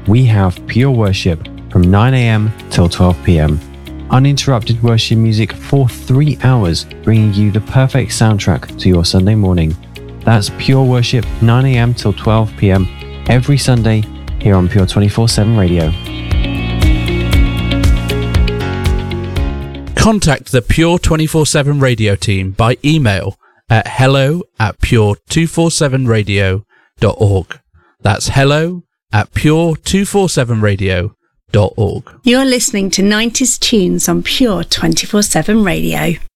we have Pure Worship from 9 a.m. till 12 p.m. Uninterrupted worship music for 3 hours, bringing you the perfect soundtrack to your Sunday morning. That's Pure Worship, 9 a.m. till 12 p.m. every Sunday here on Pure 24/7 Radio. Contact the Pure 24/7 Radio team by email at hello@pure247radio.org. That's hello@pure247radio.org. You're listening to 90s tunes on Pure 24/7 Radio.